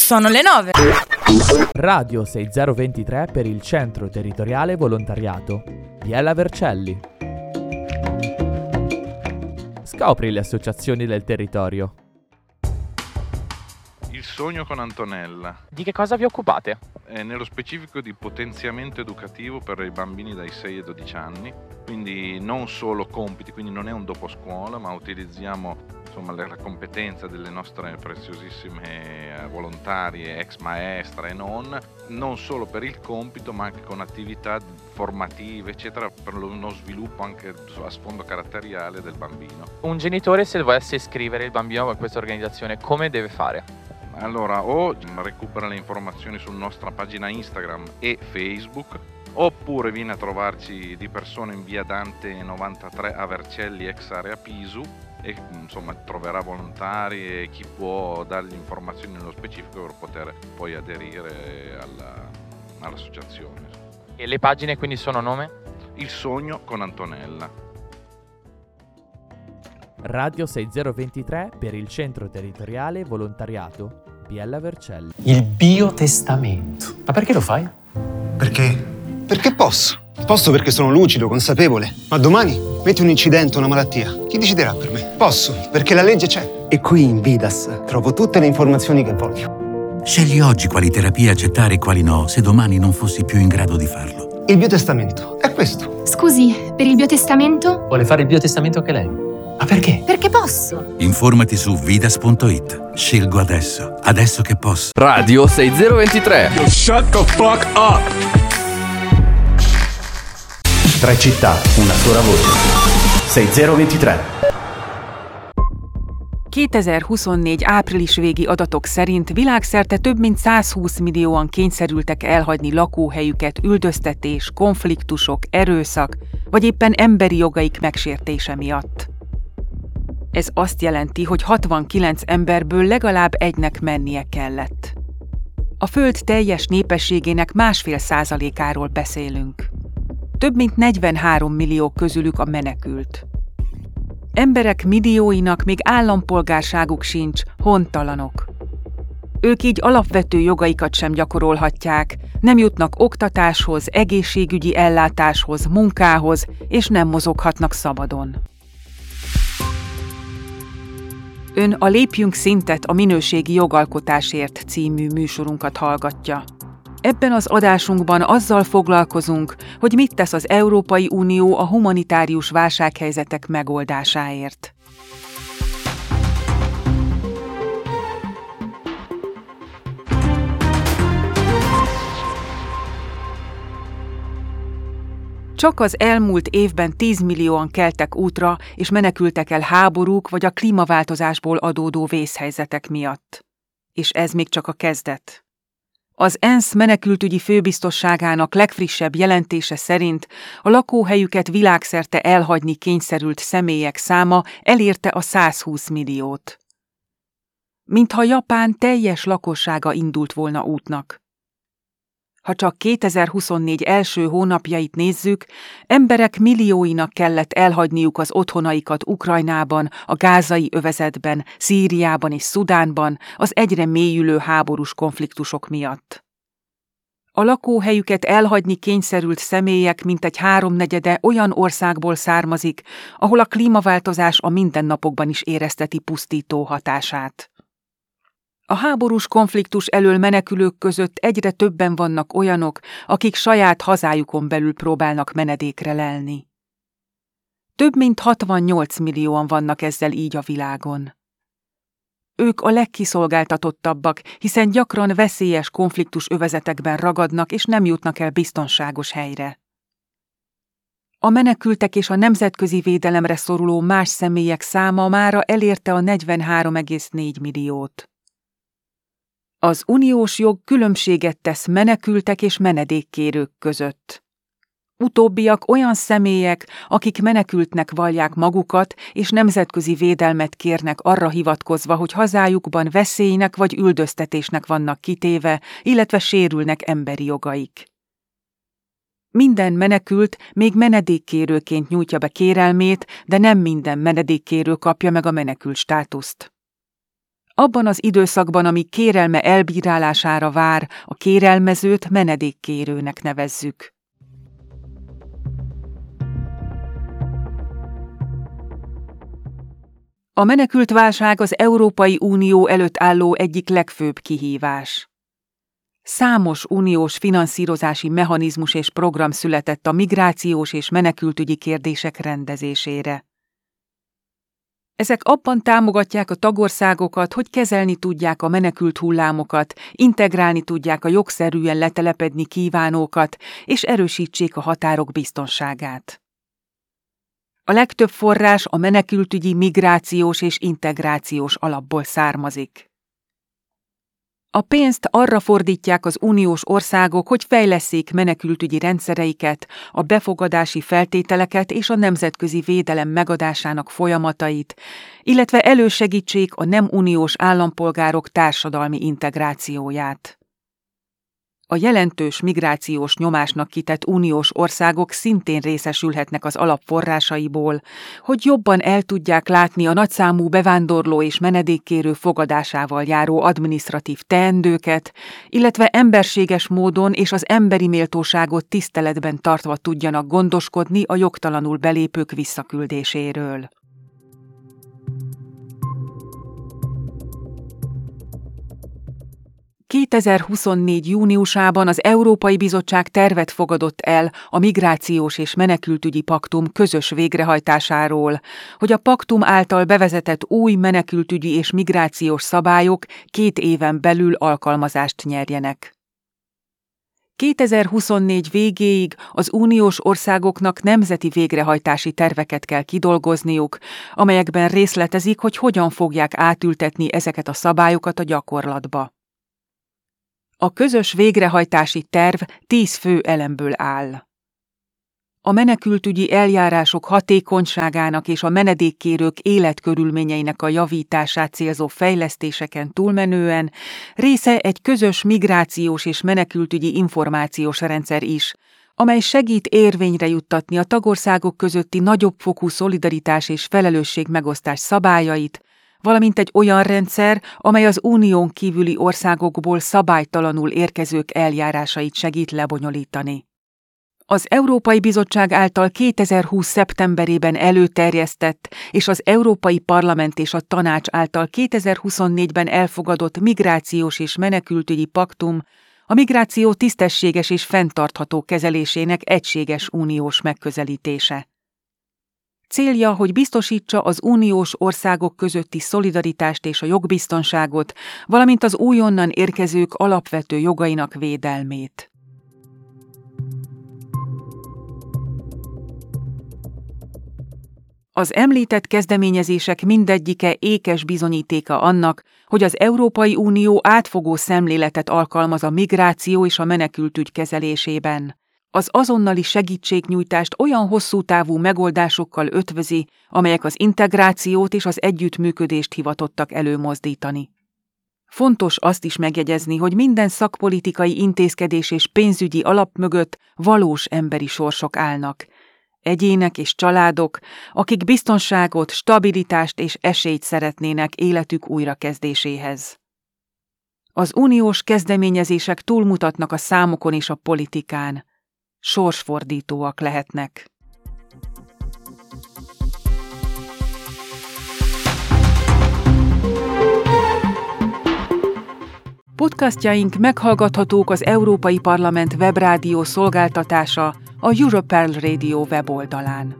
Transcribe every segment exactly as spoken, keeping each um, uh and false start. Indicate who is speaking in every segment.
Speaker 1: Sono le nove.
Speaker 2: Radio sei zero due tre per il Centro Territoriale Volontariato. Biella Vercelli. Scopri le associazioni del territorio.
Speaker 3: Il sogno con Antonella.
Speaker 4: Di che cosa vi occupate?
Speaker 3: È nello specifico di potenziamento educativo per i bambini dai sei ai dodici anni, quindi non solo compiti, quindi non è un dopo scuola, ma utilizziamo insomma la competenza delle nostre preziosissime volontarie, ex maestra e non, non solo per il compito ma anche con attività formative eccetera per uno sviluppo anche a sfondo caratteriale del bambino.
Speaker 4: Un genitore, se volesse iscrivere il bambino a questa organizzazione, come deve fare?
Speaker 3: Allora, o recupera le informazioni sulla nostra pagina Instagram e Facebook, oppure viene a trovarci di persona in via Dante novantatré a Vercelli, ex area Pisu, e insomma troverà volontari e chi può dargli informazioni nello specifico per poter poi aderire alla, all'associazione.
Speaker 4: E le pagine quindi sono nome?
Speaker 3: Il sogno con Antonella.
Speaker 2: Radio sei zero due tre per il Centro Territoriale Volontariato. Biella Vercelli.
Speaker 5: Il biotestamento. Ma perché lo fai?
Speaker 6: Perché? Perché posso. Posso perché sono lucido, consapevole. Ma domani metti un incidente, una malattia. Chi deciderà per me? Posso, perché la legge c'è. E qui in Vidas trovo tutte le informazioni che voglio.
Speaker 7: Scegli oggi quali terapie accettare e quali no, se domani non fossi più in grado di farlo.
Speaker 6: Il biotestamento è questo.
Speaker 8: Scusi, per il biotestamento?
Speaker 5: Vuole fare il biotestamento anche lei? Ma perché?
Speaker 8: Perché posso.
Speaker 7: Informati su vidas punto it. Scelgo adesso, adesso che posso.
Speaker 9: Radio sei zero due tre.
Speaker 10: Yo, shut the fuck up.
Speaker 11: Tre città, una sola voce. sei zero due tre.
Speaker 12: kétezer-huszonnégy április végi adatok szerint világszerte több mint százhúsz millióan kényszerültek elhagyni lakóhelyüket üldöztetés, konfliktusok, erőszak, vagy éppen emberi jogaik megsértése miatt. Ez azt jelenti, hogy hatvankilenc emberből legalább egynek mennie kellett. A Föld teljes népességének másfél százalékáról beszélünk. Több mint negyvenhárom millió közülük a menekült. Emberek millióinak még állampolgárságuk sincs, hontalanok. Ők így alapvető jogaikat sem gyakorolhatják, nem jutnak oktatáshoz, egészségügyi ellátáshoz, munkához, és nem mozoghatnak szabadon. Ön a Lépjünk szintet a minőségi jogalkotásért című műsorunkat hallgatja. Ebben az adásunkban azzal foglalkozunk, hogy mit tesz az Európai Unió a humanitárius válsághelyzetek megoldásáért. Csak az elmúlt évben tízmillióan keltek útra és menekültek el háborúk vagy a klímaváltozásból adódó vészhelyzetek miatt. És ez még csak a kezdet. Az ENSZ menekültügyi főbiztosságának legfrissebb jelentése szerint a lakóhelyüket világszerte elhagyni kényszerült személyek száma elérte a százhúsz milliót. Mintha Japán teljes lakossága indult volna útnak. Ha csak kétezer-huszonnégy első hónapjait nézzük, emberek millióinak kellett elhagyniuk az otthonaikat Ukrajnában, a gázai övezetben, Szíriában és Szudánban az egyre mélyülő háborús konfliktusok miatt. A lakóhelyüket elhagyni kényszerült személyek mintegy háromnegyede olyan országból származik, ahol a klímaváltozás a mindennapokban is érezteti pusztító hatását. A háborús konfliktus elől menekülők között egyre többen vannak olyanok, akik saját hazájukon belül próbálnak menedékre lelni. Több mint hatvannyolc millióan vannak ezzel így a világon. Ők a legkiszolgáltatottabbak, hiszen gyakran veszélyes konfliktus övezetekben ragadnak és nem jutnak el biztonságos helyre. A menekültek és a nemzetközi védelemre szoruló más személyek száma mára elérte a negyvenhárom egész négy milliót. Az uniós jog különbséget tesz menekültek és menedékkérők között. Utóbbiak olyan személyek, akik menekültnek vallják magukat, és nemzetközi védelmet kérnek arra hivatkozva, hogy hazájukban veszélynek vagy üldöztetésnek vannak kitéve, illetve sérülnek emberi jogaik. Minden menekült még menedékkérőként nyújtja be kérelmét, de nem minden menedékkérő kapja meg a menekült státuszt. Abban az időszakban, ami kérelme elbírálására vár, a kérelmezőt menedékkérőnek nevezzük. A menekültválság az Európai Unió előtt álló egyik legfőbb kihívás. Számos uniós finanszírozási mechanizmus és program született a migrációs és menekültügyi kérdések rendezésére. Ezek abban támogatják a tagországokat, hogy kezelni tudják a menekült hullámokat, integrálni tudják a jogszerűen letelepedni kívánókat, és erősítsék a határok biztonságát. A legtöbb forrás a menekültügyi, migrációs és integrációs alapból származik. A pénzt arra fordítják az uniós országok, hogy fejlesszék menekültügyi rendszereiket, a befogadási feltételeket és a nemzetközi védelem megadásának folyamatait, illetve elősegítsék a nem uniós állampolgárok társadalmi integrációját. A jelentős migrációs nyomásnak kitett uniós országok szintén részesülhetnek az alapforrásaiból, hogy jobban el tudják látni a nagyszámú bevándorló és menedékkérő fogadásával járó adminisztratív teendőket, illetve emberséges módon és az emberi méltóságot tiszteletben tartva tudjanak gondoskodni a jogtalanul belépők visszaküldéséről. kétezer-huszonnégy júniusában az Európai Bizottság tervet fogadott el a migrációs és menekültügyi paktum közös végrehajtásáról, hogy a paktum által bevezetett új menekültügyi és migrációs szabályok két éven belül alkalmazást nyerjenek. kétezer-huszonnégy végéig az uniós országoknak nemzeti végrehajtási terveket kell kidolgozniuk, amelyekben részletezik, hogy hogyan fogják átültetni ezeket a szabályokat a gyakorlatba. A közös végrehajtási terv tíz fő elemből áll. A menekültügyi eljárások hatékonyságának és a menedékkérők életkörülményeinek a javítását célzó fejlesztéseken túlmenően része egy közös migrációs és menekültügyi információs rendszer is, amely segít érvényre juttatni a tagországok közötti nagyobb fokú szolidaritás és felelősségmegosztás szabályait, valamint egy olyan rendszer, amely az unión kívüli országokból szabálytalanul érkezők eljárásait segít lebonyolítani. Az Európai Bizottság által kétezer-húsz szeptemberében előterjesztett és az Európai Parlament és a Tanács által kétezer-huszonnégyben elfogadott migrációs és menekültügyi paktum a migráció tisztességes és fenntartható kezelésének egységes uniós megközelítése. Célja, hogy biztosítsa az uniós országok közötti szolidaritást és a jogbiztonságot, valamint az újonnan érkezők alapvető jogainak védelmét. Az említett kezdeményezések mindegyike ékes bizonyítéka annak, hogy az Európai Unió átfogó szemléletet alkalmaz a migráció és a menekültügy kezelésében. Az azonnali segítségnyújtást olyan hosszú távú megoldásokkal ötvözi, amelyek az integrációt és az együttműködést hivatottak előmozdítani. Fontos azt is megjegyezni, hogy minden szakpolitikai intézkedés és pénzügyi alap mögött valós emberi sorsok állnak. Egyének és családok, akik biztonságot, stabilitást és esélyt szeretnének életük újrakezdéséhez. Az uniós kezdeményezések túlmutatnak a számokon és a politikán. Sorsfordítóak lehetnek. Podcastjaink meghallgathatók az Európai Parlament webrádió szolgáltatása, a Europearl Radio weboldalán.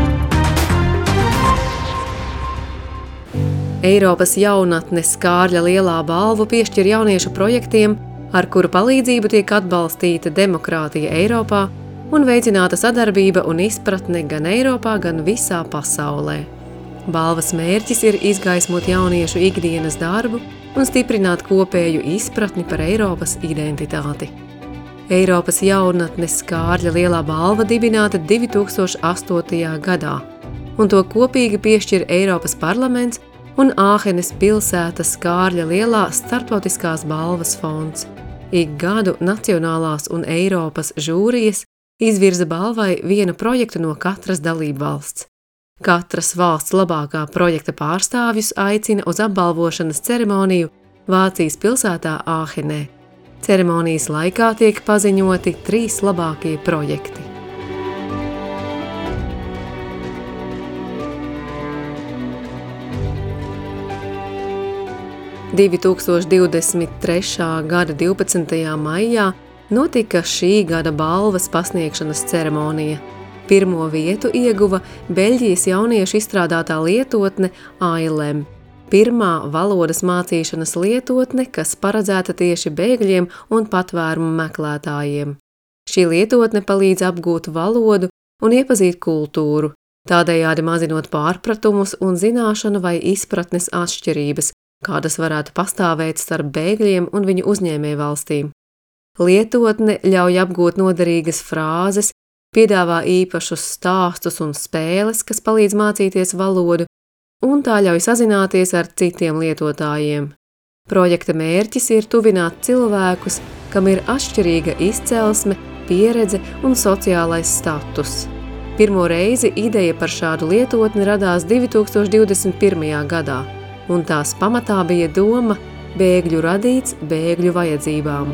Speaker 1: Eiropas jaunatnes Kārļa lielā balvu piešķir jauniešu projektiem, ar kuru palīdzību tiek atbalstīta demokrātija Eiropā un veicināta sadarbība un izpratne gan Eiropā, gan visā pasaulē. Balvas mērķis ir izgaismot jauniešu ikdienas darbu un stiprināt kopēju izpratni par Eiropas identitāti. Eiropas jaunatnes Kārļa lielā balva dibināta divi tūkstoši astotajā gadā, un to kopīgi piešķir Eiropas parlaments un Āhenes pilsētas Kārļa lielā starptautiskās balvas fonds. Ik gadu nacionālās un Eiropas žūrijas izvirza balvai vienu projektu no katras dalībvalsts. Katras valsts labākā projekta pārstāvjus aicina uz apbalvošanas ceremoniju Vācijas pilsētā Āhenē. Ceremonijas laikā tiek paziņoti trīs labākie projekti. divi tūkstoši divdesmit trešā gada divpadsmitajā maijā notika šī gada balvas pasniegšanas ceremonija. Pirmo vietu ieguva Beļģijas jauniešu izstrādātā lietotne Ailem, pirmā valodas mācīšanas lietotne, kas paredzēta tieši bēgļiem un patvērumu meklētājiem. Šī lietotne palīdz apgūt valodu un iepazīt kultūru, tādējādi mazinot pārpratumus un zināšanu vai izpratnes atšķirības, kādas varētu pastāvēt starp bēgļiem un viņu uzņēmēju valstīm. Lietotne ļauj apgūt noderīgas frāzes, piedāvā īpašus stāstus un spēles, kas palīdz mācīties valodu, un tā ļauj sazināties ar citiem lietotājiem. Projekta mērķis ir tuvināt cilvēkus, kam ir atšķirīga izcelsme, pieredze un sociālais status. Pirmo reizi ideja par šādu lietotni radās divi tūkstoši divdesmit pirmajā gadā, un tās pamatā bija doma bēgļu radīts bēgļu vajadzībām.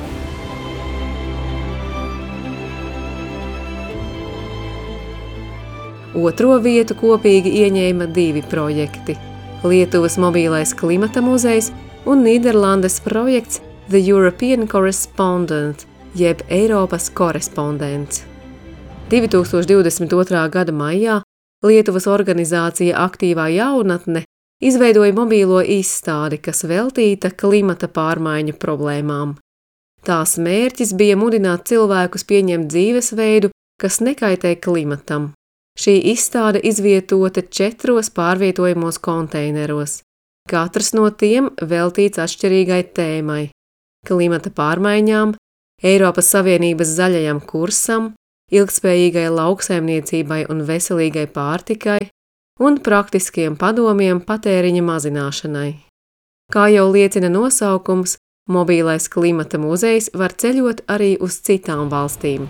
Speaker 1: Otro vietu kopīgi ieņēma divi projekti – Lietuvas mobīlais klimata muzejs un Nīderlandes projekts The European Correspondent, jeb Eiropas korespondents. divi tūkstoši divdesmit otrā gada maijā Lietuvas organizācija Aktīvā jaunatne izveidoja mobīlo izstādi, kas veltīta klimata pārmaiņu problēmām. Tās mērķis bija mudināt cilvēkus pieņemt dzīvesveidu, kas nekaitē klimatam. Šī izstāde izvietota četros pārvietojamos konteineros. Katrs no tiem veltīts atšķirīgai tēmai – klimata pārmaiņām, Eiropas Savienības zaļajam kursam, ilgtspējīgai lauksaimniecībai un veselīgai pārtikai un praktiskiem padomiem patēriņa mazināšanai. Kā jau liecina nosaukums, mobīlais klimata muzejs var ceļot arī uz citām valstīm.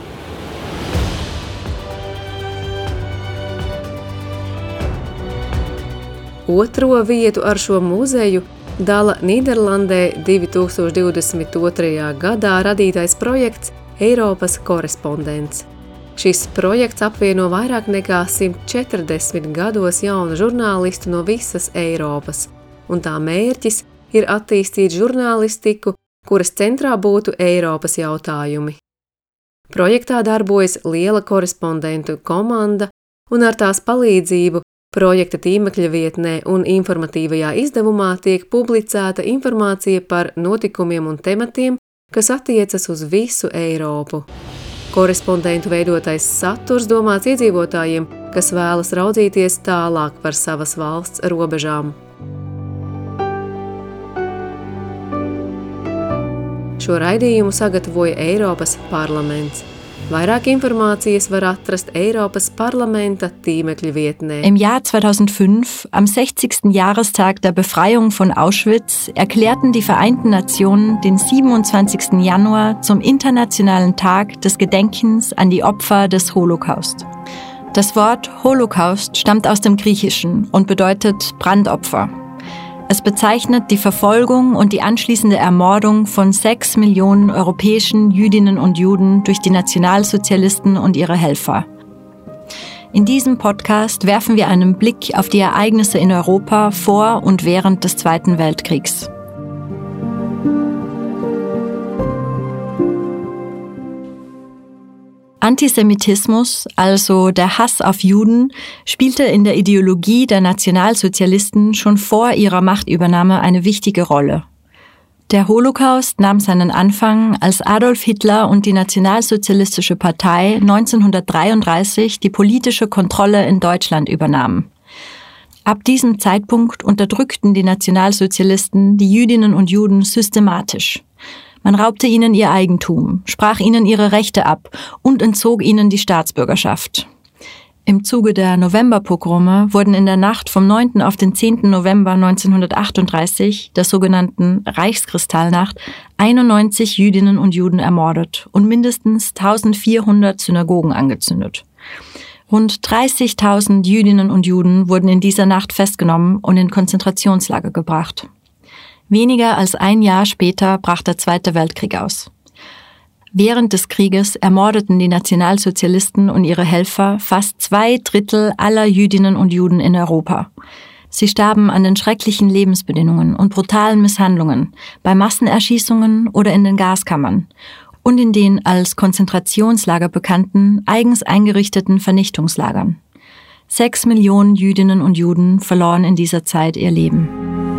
Speaker 1: Otro vietu ar šo muzeju dala Nīderlandē divi tūkstoši divdesmit otrajā gadā radītais projekts Eiropas korespondents. Šis projekts apvieno vairāk nekā simt četrdesmit gados jaunu žurnālistu no visas Eiropas, un tā mērķis ir attīstīt žurnālistiku, kuras centrā būtu Eiropas jautājumi. Projektā darbojas liela korespondentu komanda, un ar tās palīdzību projekta tīmekļa vietnē un informatīvajā izdevumā tiek publicēta informācija par notikumiem un tematiem, kas attiecas uz visu Eiropu. Korespondentu veidotais saturs domāts iedzīvotājiem, kas vēlas raudzīties tālāk par savas valsts robežām. Šo raidījumu sagatavoja Eiropas parlaments. Vairāk informācijas var atrast Eiropas Parlamenta tīmekļa vietnē.
Speaker 13: Im Jahr zweitausendfünf, am sechzigsten Jahrestag der Befreiung von Auschwitz, erklärten die Vereinten Nationen den siebenundzwanzigsten Januar zum Internationalen Tag des Gedenkens an die Opfer des Holocaust. Das Wort Holocaust stammt aus dem Griechischen und bedeutet Brandopfer. Es bezeichnet die Verfolgung und die anschließende Ermordung von sechs Millionen europäischen Jüdinnen und Juden durch die Nationalsozialisten und ihre Helfer. In diesem Podcast werfen wir einen Blick auf die Ereignisse in Europa vor und während des Zweiten Weltkriegs. Antisemitismus, also der Hass auf Juden, spielte in der Ideologie der Nationalsozialisten schon vor ihrer Machtübernahme eine wichtige Rolle. Der Holocaust nahm seinen Anfang, als Adolf Hitler und die Nationalsozialistische Partei neunzehnhundertdreiunddreißig die politische Kontrolle in Deutschland übernahmen. Ab diesem Zeitpunkt unterdrückten die Nationalsozialisten die Jüdinnen und Juden systematisch. Man raubte ihnen ihr Eigentum, sprach ihnen ihre Rechte ab und entzog ihnen die Staatsbürgerschaft. Im Zuge der Novemberpogrome wurden in der Nacht vom neunten auf den zehnten November neunzehnhundertachtunddreißig, der sogenannten Reichskristallnacht, einundneunzig Jüdinnen und Juden ermordet und mindestens eintausendvierhundert Synagogen angezündet. Rund dreißigtausend Jüdinnen und Juden wurden in dieser Nacht festgenommen und in Konzentrationslager gebracht. Weniger als ein Jahr später brach der Zweite Weltkrieg aus. Während des Krieges ermordeten die Nationalsozialisten und ihre Helfer fast zwei Drittel aller Jüdinnen und Juden in Europa. Sie starben an den schrecklichen Lebensbedingungen und brutalen Misshandlungen, bei Massenerschießungen oder in den Gaskammern und in den als Konzentrationslager bekannten, eigens eingerichteten Vernichtungslagern. Sechs Millionen Jüdinnen und Juden verloren in dieser Zeit ihr Leben.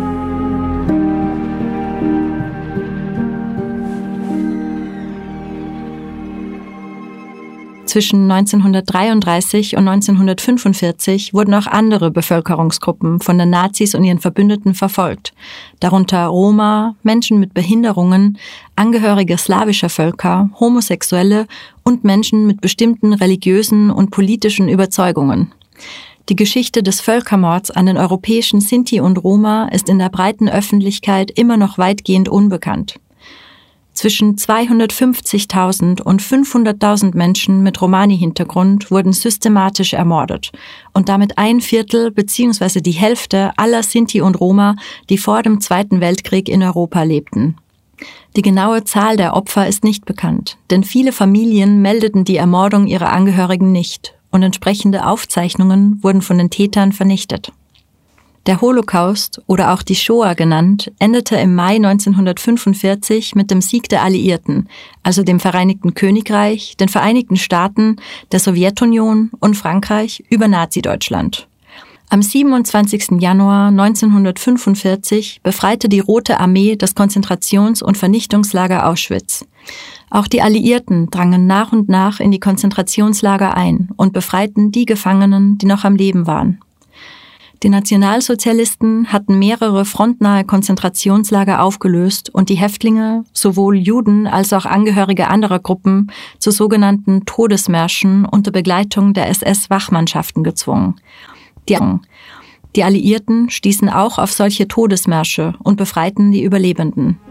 Speaker 13: Zwischen neunzehnhundertdreiunddreißig und neunzehnhundertfünfundvierzig wurden auch andere Bevölkerungsgruppen von den Nazis und ihren Verbündeten verfolgt, darunter Roma, Menschen mit Behinderungen, Angehörige slawischer Völker, Homosexuelle und Menschen mit bestimmten religiösen und politischen Überzeugungen. Die Geschichte des Völkermords an den europäischen Sinti und Roma ist in der breiten Öffentlichkeit immer noch weitgehend unbekannt. Zwischen zweihundertfünfzigtausend und fünfhunderttausend Menschen mit Romani-Hintergrund wurden systematisch ermordet und damit ein Viertel bzw. die Hälfte aller Sinti und Roma, die vor dem Zweiten Weltkrieg in Europa lebten. Die genaue Zahl der Opfer ist nicht bekannt, denn viele Familien meldeten die Ermordung ihrer Angehörigen nicht und entsprechende Aufzeichnungen wurden von den Tätern vernichtet. Der Holocaust, oder auch die Shoah genannt, endete im Mai neunzehnhundertfünfundvierzig mit dem Sieg der Alliierten, also dem Vereinigten Königreich, den Vereinigten Staaten, der Sowjetunion und Frankreich über Nazi-Deutschland. Am siebenundzwanzigsten Januar neunzehnhundertfünfundvierzig befreite die Rote Armee das Konzentrations- und Vernichtungslager Auschwitz. Auch die Alliierten drangen nach und nach in die Konzentrationslager ein und befreiten die Gefangenen, die noch am Leben waren. Die Nationalsozialisten hatten mehrere frontnahe Konzentrationslager aufgelöst und die Häftlinge, sowohl Juden als auch Angehörige anderer Gruppen, zu sogenannten Todesmärschen unter Begleitung der S S-Wachmannschaften gezwungen. Die, die Alliierten stießen auch auf solche Todesmärsche und befreiten die Überlebenden.